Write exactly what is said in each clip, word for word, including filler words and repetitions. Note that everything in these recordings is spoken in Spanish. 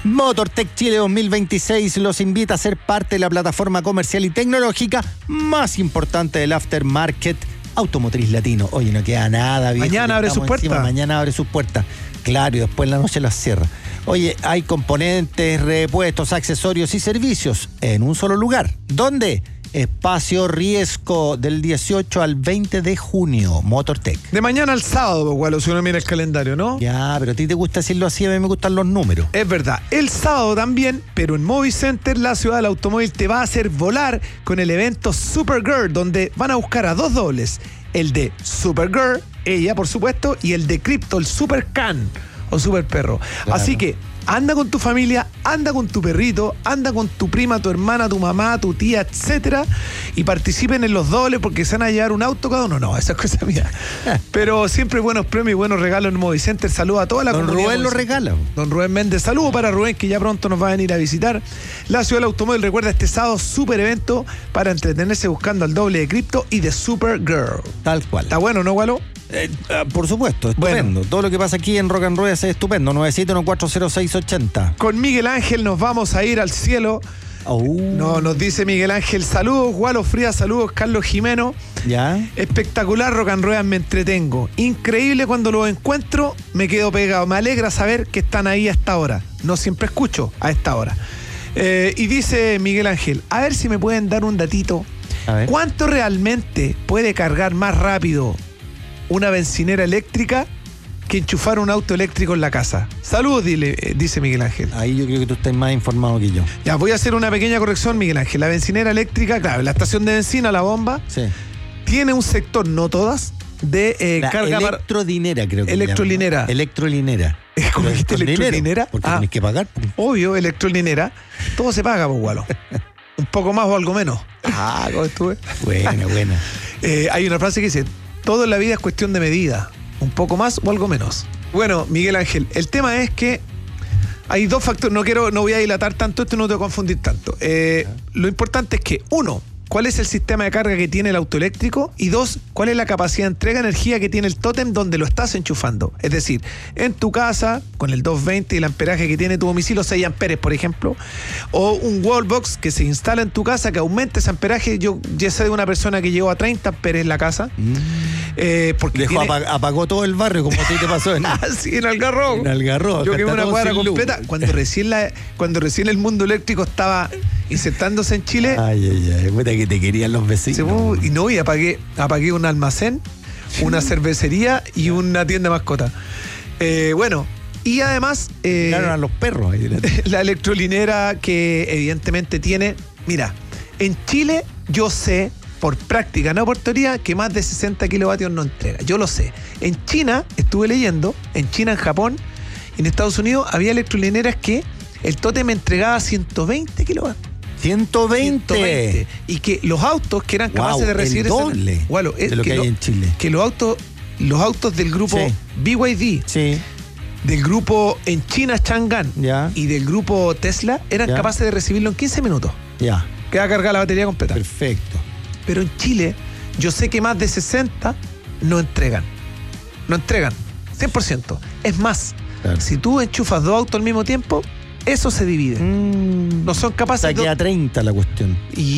MotorTech Chile dos mil veintiséis los invita a ser parte de la plataforma comercial y tecnológica más importante del aftermarket automotriz latino. Oye, no queda nada, viejo. Mañana abre sus puertas. Mañana abre sus puertas. Claro, y después en la noche las cierra. Oye, hay componentes, repuestos, accesorios y servicios en un solo lugar. ¿Dónde? Espacio Riesco, del dieciocho al veinte de junio, MotorTech. De mañana al sábado, igual, si uno mira el calendario, ¿no? Ya, pero a ti te gusta decirlo así, a mí me gustan los números. Es verdad, el sábado también, pero en Movicenter, la ciudad del automóvil te va a hacer volar con el evento Supergirl, donde van a buscar a dos dobles, el de Supergirl, ella por supuesto, y el de Crypto, el Super Can o Super Perro. Claro. Así que anda con tu familia, anda con tu perrito, anda con tu prima, tu hermana, tu mamá, tu tía, etcétera, y participen en los dobles porque se van a llevar un auto cada uno. No, esa es cosa mía. Pero siempre buenos premios y buenos regalos en Movicenter. Saludos a toda la Don comunidad. Rubén lo regala. Don Rubén Méndez. Saludos para Rubén, que ya pronto nos va a venir a visitar. La ciudad del automóvil recuerda este sábado super evento para entretenerse buscando al doble de Crypto y de Supergirl. Tal cual. ¿Está bueno, no, Gualo? Eh, uh, por supuesto, estupendo. Bueno. Todo lo que pasa aquí en Rock and Roll es estupendo. nueve siete uno cuatro cero seis ochenta. Con Miguel Ángel nos vamos a ir al cielo. Oh. No, nos dice Miguel Ángel, saludos, Gualo Frías, saludos, Carlos Jimeno. Ya. Espectacular, Rock and Roll, me entretengo. Increíble cuando los encuentro, me quedo pegado. Me alegra saber que están ahí a esta hora. No siempre escucho a esta hora. Eh, y dice Miguel Ángel, a ver si me pueden dar un datito. A ver. ¿Cuánto realmente puede cargar más rápido una bencinera eléctrica que enchufar un auto eléctrico en la casa? Saludos, dile, eh, dice Miguel Ángel. Ahí yo creo que tú estás más informado que yo. Ya, voy a hacer una pequeña corrección, Miguel Ángel. La bencinera eléctrica, claro, la estación de benzina, la bomba, sí, tiene un sector, no todas, de eh, la carga... electrolinera, creo que Electrolinera. Electrolinera. ¿Cómo dijiste electrolinera? Porque Ah, tienes que pagar. obvio, electrolinera. Todo se paga, pues, Gualo. Un poco más o algo menos. Ah, ¿cómo estuve? Buena, buena. Eh, hay una frase que dice, todo en la vida es cuestión de medida. Un poco más o algo menos. Bueno, Miguel Ángel, el tema es que hay dos factores. No quiero, no voy a dilatar tanto esto, no te voy a confundir tanto. Eh, lo importante es que, uno, ¿cuál es el sistema de carga que tiene el auto eléctrico? Y dos, ¿cuál es la capacidad de entrega de energía que tiene el tótem donde lo estás enchufando? Es decir, en tu casa, con el doscientos veinte y el amperaje que tiene tu domicilio, seis amperes, por ejemplo, o un wallbox que se instala en tu casa que aumente ese amperaje. Yo ya sé de una persona que llegó a treinta amperes en la casa. Mm. Eh, porque Dejó, tiene... apag- apagó todo el barrio, como a ti te pasó en, Ah, sí, en Algarrobo. en Algarrobo. Yo Acá quemé está una todo cuadra sin luz. completa. Cuando recién, la, cuando recién el mundo eléctrico estaba insertándose en Chile, Ay, ay, ay. Puta que te querían los se vecinos. fue, y no, y apagué, apagué un almacén, una cervecería y una tienda de mascota. Eh, bueno, y además eh, Tiraron a los perros ahí. la electrolinera que evidentemente tiene, mira, en Chile yo sé, por práctica, no por teoría, que más de sesenta kilovatios no entrega. Yo lo sé. En China, estuve leyendo, en China, en Japón, en Estados Unidos, había electrolineras que el tótem entregaba ciento veinte kilovatios. ciento veinte. ciento veinte. Y que los autos que eran capaces Wow, de recibir el doble ese, bueno, de lo que, que hay lo, en Chile. que los autos, los autos del grupo Sí. B Y D, Sí, del grupo en China Chang'an ya, y del grupo Tesla eran Ya. capaces de recibirlo en quince minutos. ya. Queda cargada la batería completa. Perfecto. Pero en Chile, yo sé que más de sesenta no entregan. No entregan. cien por ciento. Es más, Claro. si tú enchufas dos autos al mismo tiempo, eso se divide. Mm. No son O capaces sea, de... queda treinta la cuestión.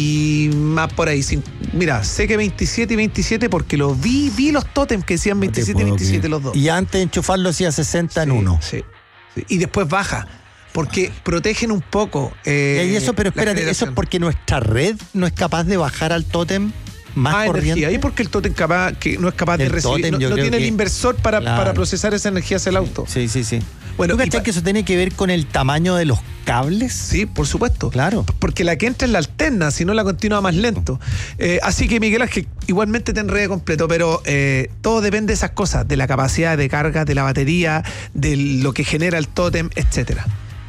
Y más por ahí. Sin- Mira, sé que veintisiete y veintisiete porque lo vi, vi los tótems que decían No te veintisiete y puedo veintisiete creer. los dos. Y antes de enchufarlo hacía sesenta en Sí, uno. Sí, sí. Y después baja. Porque protegen un poco. eh, y eso, pero la espérate, ¿eso es generación. porque nuestra red no es capaz de bajar al tótem más Ah, corriente? energía. Y porque el tótem capaz, que no es capaz de El recibir. tótem, no yo no creo tiene el que- inversor para, Claro. para procesar esa energía hacia el auto. Sí, sí, sí. Bueno, ¿Tú y cachai pa- que eso tiene que ver con el tamaño de los cables? Sí, por supuesto. Claro. Porque la que entra es la alterna, si no la continúa más lento. Eh, así que Miguel Ángel, igualmente te enrede completo, pero eh, todo depende de esas cosas, de la capacidad de carga, de la batería, de lo que genera el tótem, etcétera.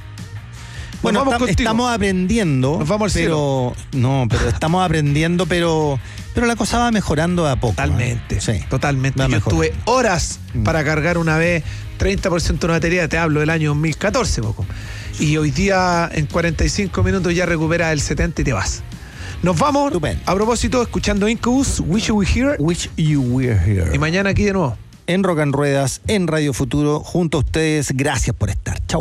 Bueno, Nos vamos tam- contigo. estamos aprendiendo. Nos vamos al pero no, pero estamos aprendiendo, pero pero la cosa va mejorando de a poco. Totalmente, ¿eh? Sí. totalmente. Va Yo mejorando. estuve horas Mm. para cargar una vez treinta por ciento de una batería, te hablo del año dos mil catorce, poco. Y hoy día en cuarenta y cinco minutos ya recuperas el setenta y te vas. Nos vamos, Estupendo. a propósito, escuchando Incubus, Wish You Were Here, Wish you were here. y mañana aquí de nuevo. En Rock and Ruedas, en Radio Futuro, junto a ustedes. Gracias por estar. Chau.